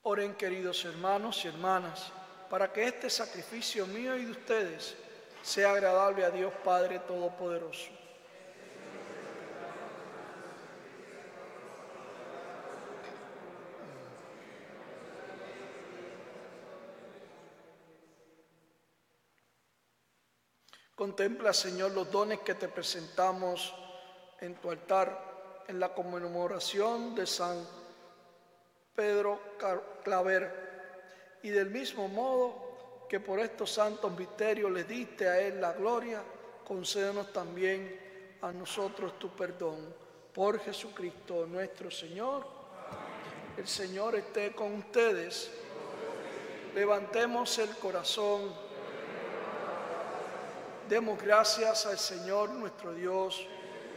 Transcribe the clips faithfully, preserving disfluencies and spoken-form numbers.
Oren, queridos hermanos y hermanas, para que este sacrificio mío y de ustedes sea agradable a Dios Padre Todopoderoso. Contempla, Señor, los dones que te presentamos en tu altar en la conmemoración de San Pedro Claver, y del mismo modo que por estos santos misterios le diste a él la gloria, concédenos también a nosotros tu perdón. Por Jesucristo nuestro Señor. El Señor esté con ustedes. Levantemos el corazón. Demos gracias al Señor nuestro Dios.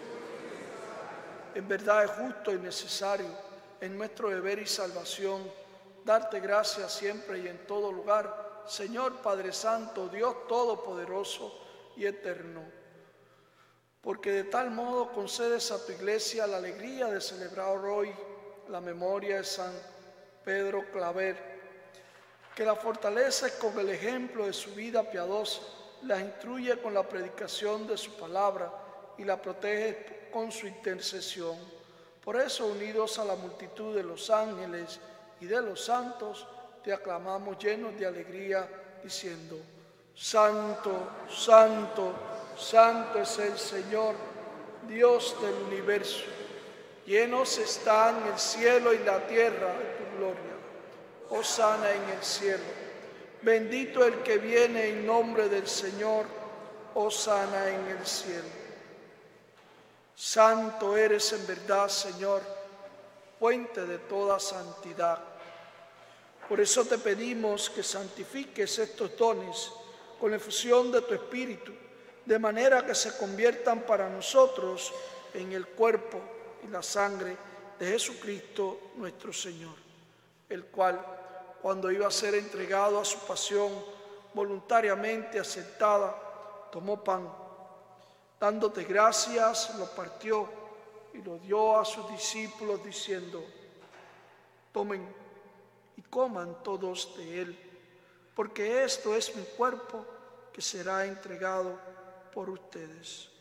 En verdad es justo y necesario, en nuestro deber y salvación, darte gracias siempre y en todo lugar, Señor Padre Santo, Dios Todopoderoso y Eterno, porque de tal modo concedes a tu Iglesia la alegría de celebrar hoy la memoria de San Pedro Claver, que la fortaleces con el ejemplo de su vida piadosa, la instruye con la predicación de su palabra y la protege con su intercesión. Por eso, unidos a la multitud de los ángeles y de los santos, te aclamamos llenos de alegría, diciendo: Santo, Santo, Santo es el Señor, Dios del universo. Llenos están el cielo y la tierra de tu gloria. Hosana en el cielo. Bendito el que viene en nombre del Señor. Hosana en el cielo. Santo eres en verdad, Señor, fuente de toda santidad. Por eso te pedimos que santifiques estos dones con la efusión de tu Espíritu, de manera que se conviertan para nosotros en el cuerpo y la sangre de Jesucristo nuestro Señor, el cual, cuando iba a ser entregado a su pasión voluntariamente aceptada, tomó pan. Dándote gracias, lo partió y lo dio a sus discípulos diciendo: tomen y coman todos de él, porque esto es mi cuerpo que será entregado por ustedes.